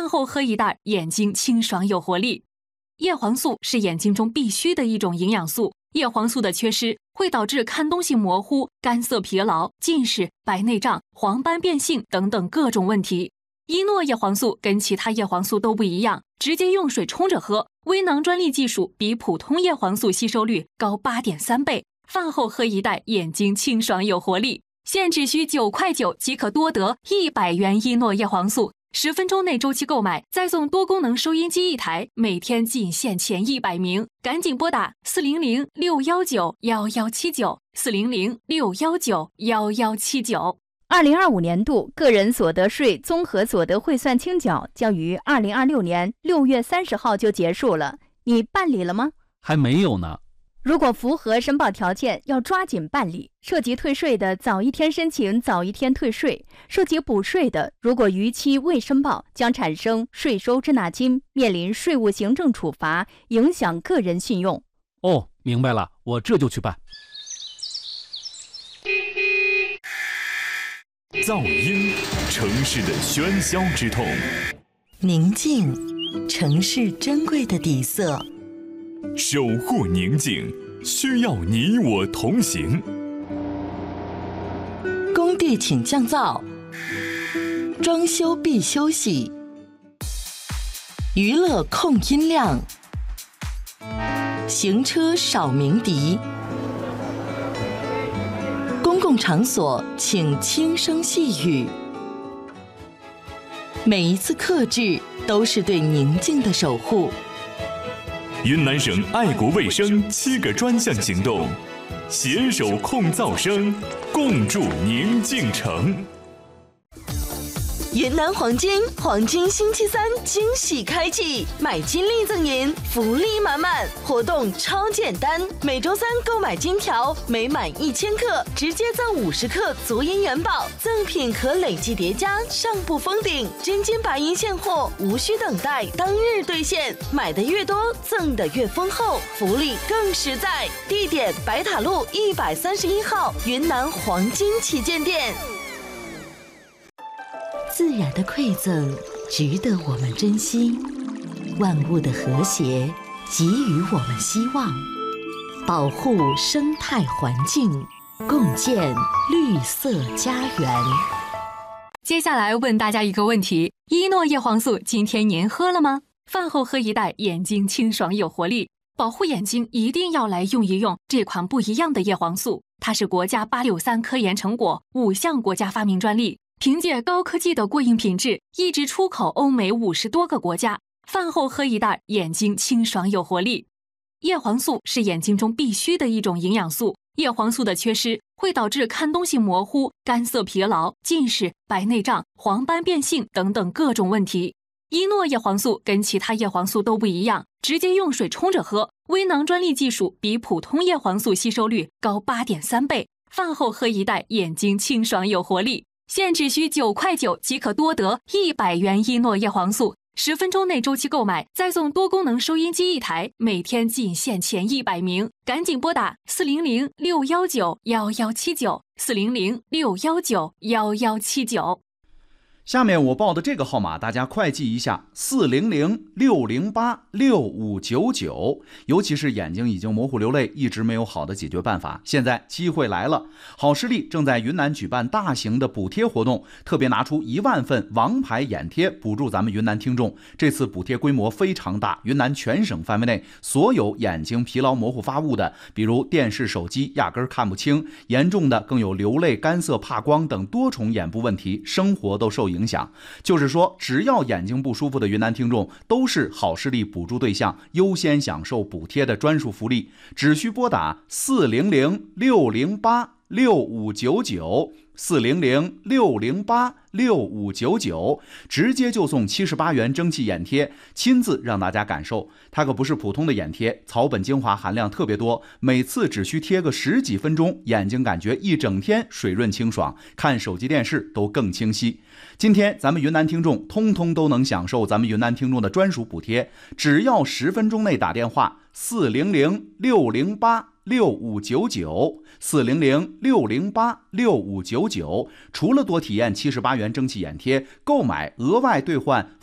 饭后喝一袋，眼睛清爽有活力。叶黄素是眼睛中必须的一种营养素，叶黄素的缺失会导致看东西模糊、干涩疲劳、近视、白内障、黄斑变性等等各种问题。伊诺叶黄素跟其他叶黄素都不一样，直接用水冲着喝，微囊专利技术比普通叶黄素吸收率高 8.3 倍。饭后喝一袋，眼睛清爽有活力。现只需9.9块即可多得100元伊诺叶黄素，10分钟内周期购买，再送多功能收音机1台，每天仅限前100名，赶紧拨打400-619-1179，400-619-1179。 2025年度个人所得税综合所得汇算清缴将于2026年6月30号就结束了，你办理了吗？ 还没有呢。 如果符合申报条件，要抓紧办理。涉及退税的，早一天申请，早一天退税；涉及补税的，如果逾期未申报，将产生税收滞纳金，面临税务行政处罚，影响个人信用。 哦，明白了，我这就去办。 噪音，城市的喧嚣之痛； 宁静，城市珍贵的底色。 守护宁静，需要你我同行。 工地请降噪，装修必休息。娱乐控音量，行车少鸣笛。公共场所请轻声细语。每一次克制都是对宁静的守护。 云南省爱国卫生7个专项行动，携手控噪声，共筑宁静城。 云南黄金星期3惊喜开启，买金立赠银，福利满满，活动超简单。每周3购买金条，每满1000克直接赠50克足银元宝，赠品可累计叠加，上不封顶。真金白银现货，无需等待，当日兑现。买的越多，赠的越丰厚，福利更实在。地点：白塔路131号云南黄金旗舰店。自然的馈赠值得我们珍惜，万物的和谐给予我们希望，保护生态环境，共建绿色家园。 接下来问大家一个问题：伊诺叶黄素今天您喝了吗？饭后喝一袋，眼睛清爽有活力。保护眼睛一定要来用一用这款不一样的叶黄素，它是国家863科研成果，5项国家发明专利。凭借高科技的过硬品质，一直出口欧美50多个国家。饭后喝一袋，眼睛清爽有活力。叶黄素是眼睛中必须的一种营养素，叶黄素的缺失会导致看东西模糊、干涩疲劳、近视、白内障、黄斑变性等等各种问题。伊诺叶黄素跟其他叶黄素都不一样，直接用水冲着喝，微囊专利技术比普通叶黄素吸收率高 8.3 倍。饭后喝一袋，眼睛清爽有活力。现只需9.9块即可多得100元伊诺叶黄素，10分钟内周期购买，再送多功能收音机1台，每天仅限前100名，赶紧拨打400-619-1179，400-619-1179。 下面我报的这个号码大家快记一下，400-608-6599。尤其是眼睛已经模糊流泪，一直没有好的解决办法，现在机会来了。好视力正在云南举办大型的补贴活动，特别拿出1万份王牌眼贴补助咱们云南听众。这次补贴规模非常大，云南全省范围内所有眼睛疲劳模糊发物的，比如电视手机压根看不清，严重的更有流泪、干涩、怕光等多重眼部问题，生活都受影响。就是说，只要眼睛不舒服的云南听众都是好视力补助对象，优先享受补贴的专属福利。只需拨打400-608-6599，400-608-6599，直接就送78元蒸汽眼贴，亲自让大家感受。它可不是普通的眼贴，草本精华含量特别多，每次只需贴个10几分钟，眼睛感觉一整天水润清爽，看手机电视都更清晰。今天咱们云南听众通通都能享受咱们云南听众的专属补贴，只要10分钟内打电话400-608-6599，400-608-6599，除了多体验78元蒸汽眼贴，购买额外兑换